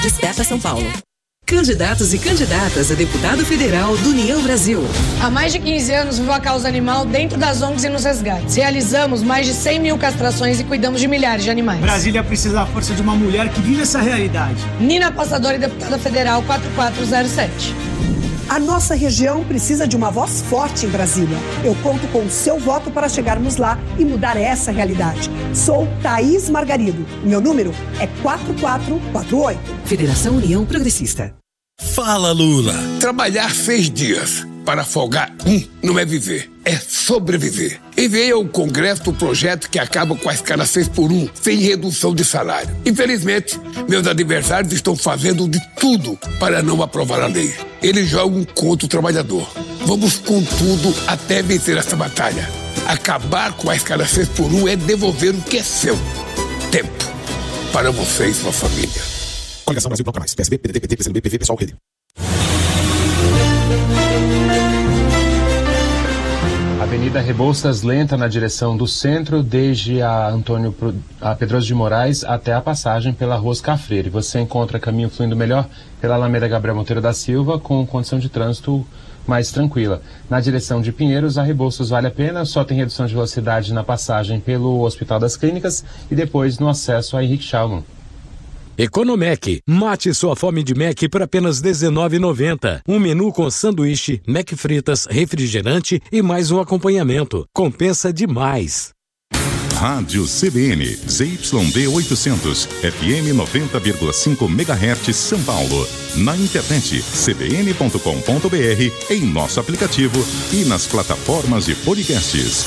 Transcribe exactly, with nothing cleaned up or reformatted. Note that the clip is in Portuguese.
Desteta São Paulo. Candidatos e candidatas a deputado federal do União Brasil. Há mais de quinze anos vivo a causa animal dentro das O N Gs e nos resgates. Realizamos mais de cem mil castrações e cuidamos de milhares de animais. Brasília precisa da força de uma mulher que vive essa realidade. Nina Passadori, deputada federal quatro quatro zero sete. A nossa região precisa de uma voz forte em Brasília. Eu conto com o seu voto para chegarmos lá e mudar essa realidade. Sou Thaís Margarido. Meu número é quatro quatro quatro oito. Federação União Progressista. Fala, Lula. Trabalhar seis dias para folgar um não é viver, é sobreviver. Enviei ao Congresso o projeto que acaba com a escala seis por um, sem redução de salário. Infelizmente, meus adversários estão fazendo de tudo para não aprovar a lei. Eles jogam contra o trabalhador. Vamos com tudo até vencer essa batalha. Acabar com a escala seis por um é devolver o que é seu. Tempo para você e sua família. Coligação Brasil Bloco Mais. P S B, P D T, P T, P C do B, P V, Pessoal, Rede. Avenida Rebouças lenta na direção do centro, desde a Antônio a Pedroso de Moraes até a passagem pela Rua Oscar Freire. Você encontra caminho fluindo melhor pela Alameda Gabriel Monteiro da Silva, com condição de trânsito mais tranquila. Na direção de Pinheiros, a Rebouças vale a pena, só tem redução de velocidade na passagem pelo Hospital das Clínicas e depois no acesso a Henrique Schaumann. Economec, mate sua fome de Mac por apenas dezenove reais e noventa centavos. Um menu com sanduíche, Mac fritas, refrigerante e mais um acompanhamento. Compensa demais. Rádio C B N, Z Y D oitocentos, F M noventa vírgula cinco megahertz São Paulo. Na internet, c b n ponto com ponto b r, em nosso aplicativo e nas plataformas de podcasts.